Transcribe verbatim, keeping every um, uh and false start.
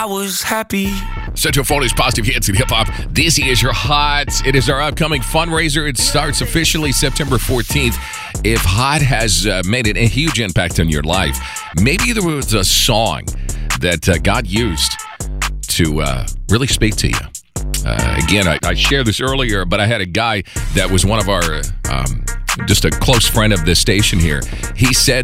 I was happy. Central Florida's positive hits and hip hop. This is your Hot. It is our upcoming fundraiser. It starts officially September fourteenth. If Hot has uh, made a huge impact on your life, maybe there was a song that uh, God used to uh, really speak to you. Uh, again, I, I shared this earlier, but I had a guy that was one of our, um, just a close friend of this station here. He said